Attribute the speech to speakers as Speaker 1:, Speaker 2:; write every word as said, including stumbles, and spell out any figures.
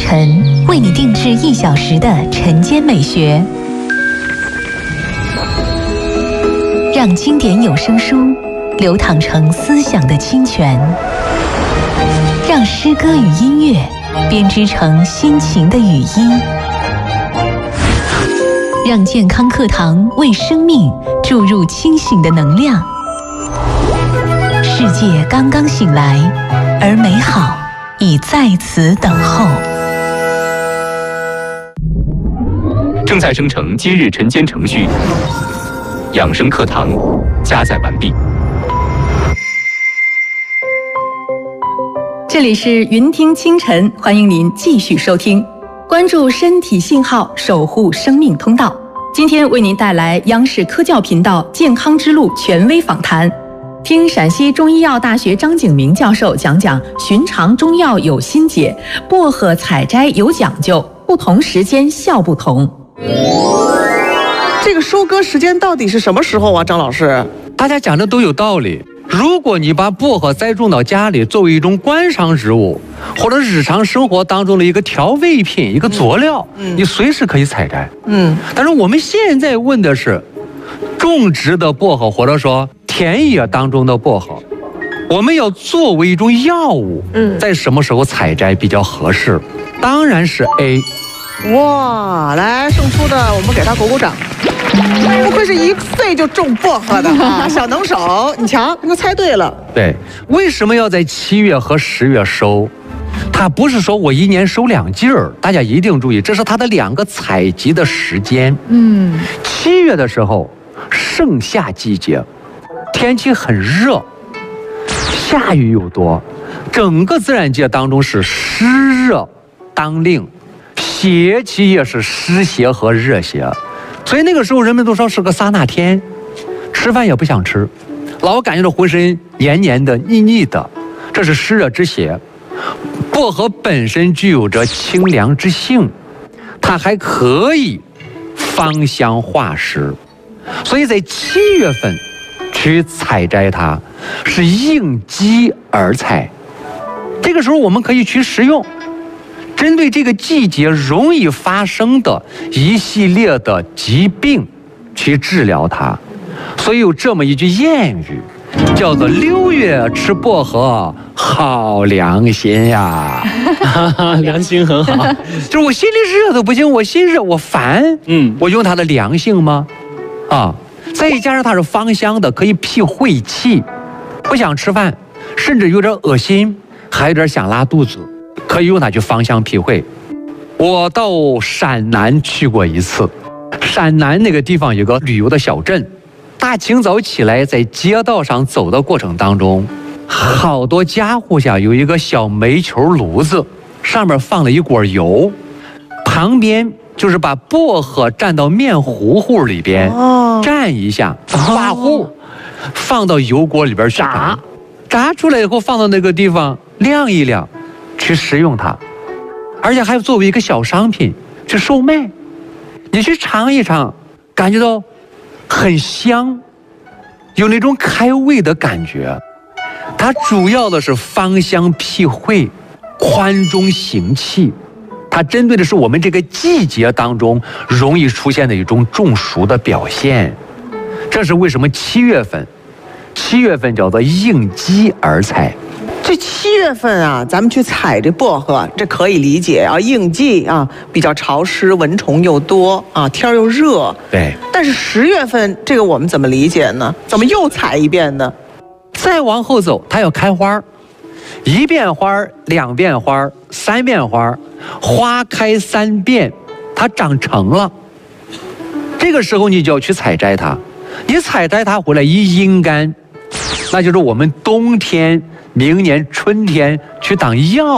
Speaker 1: 晨为你定制一小时的晨间美学，让经典有声书流淌成思想的清泉，让诗歌与音乐编织成心情的语音，让健康课堂为生命注入清醒的能量。世界刚刚醒来，而美好已在此等候。
Speaker 2: 正在生成今日晨间程序，养生课堂加载完毕。
Speaker 3: 这里是云听清晨，欢迎您继续收听，关注身体信号，守护生命通道。今天为您带来央视科教频道健康之路权威访谈，听陕西中医药大学张景明教授讲讲寻常中药有心解，薄荷采摘有讲究，不同时间效不同。
Speaker 4: 这个收割时间到底是什么时候啊，张老师？
Speaker 5: 大家讲的都有道理。如果你把薄荷栽种到家里作为一种观赏植物，或者日常生活当中的一个调味品、一个佐料，嗯、你随时可以采摘。嗯，但是我们现在问的是种植的薄荷，或者说田野当中的薄荷，我们要作为一种药物，嗯，在什么时候采摘比较合适？当然是 A。
Speaker 4: 哇，来胜出的我们给他鼓鼓掌。不愧是一岁就种薄荷的啊，小能手！你瞧，你猜对了。
Speaker 5: 对，为什么要在七月和十月收？它不是说我一年收两季儿，大家一定注意，这是它的两个采集的时间。嗯，七月的时候，盛夏季节，天气很热，下雨又多，整个自然界当中是湿热当令，邪气也是湿邪和热邪。所以那个时候人们都说是个撒那天，吃饭也不想吃，老感觉到浑身黏黏的腻腻的，这是湿热之邪。薄荷本身具有着清凉之性，它还可以芳香化湿，所以在七月份去采摘它是应机而采。这个时候我们可以去食用，针对这个季节容易发生的一系列的疾病去治疗它。所以有这么一句谚语，叫做六月吃薄荷好良心呀。
Speaker 6: 良心很好。
Speaker 5: 就是我心里热的不行，我心热我烦，嗯，我用它的良性吗？啊，再加上它是芳香的，可以辟晦气，不想吃饭，甚至有点恶心，还有点想拉肚子，可以用它去芳香辟秽。我到陕南去过一次，陕南那个地方有个旅游的小镇，大清早起来在街道上走的过程当中，好多家户下有一个小煤球炉子，上面放了一锅油，旁边就是把薄荷蘸到面糊糊里边，哦、蘸一下，发糊，哦、放到油锅里边去炸，炸出来以后放到那个地方晾一晾，去食用它，而且还作为一个小商品去售卖。你去尝一尝，感觉到很香，有那种开胃的感觉。它主要的是芳香辟秽，宽中行气。它针对的是我们这个季节当中容易出现的一种中暑的表现。这是为什么七月份，七月份叫做应机而采。
Speaker 4: 这七月份啊，咱们去采这薄荷，这可以理解啊，应季啊，比较潮湿，蚊虫又多啊，天又热。
Speaker 5: 对。
Speaker 4: 但是十月份这个我们怎么理解呢？怎么又采一遍呢？
Speaker 5: 再往后走，它要开花，一遍花，两遍花，三遍花，花开三遍，它长成了。这个时候你就要去采摘它，你采摘它回来一阴干，那就是我们冬天、明年春天去当药